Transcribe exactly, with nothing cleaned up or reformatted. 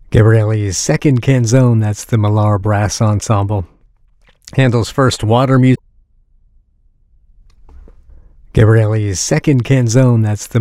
Gabrielli's second canzone, that's the Millar Brass Ensemble. Handel's first water music. Gabrielli's second canzone, that's the